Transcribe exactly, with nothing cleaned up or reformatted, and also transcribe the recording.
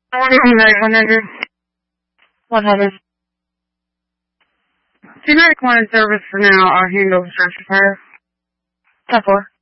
one hundred. one hundred. Generic one in service for now. I'll handle the structure fire. ten four.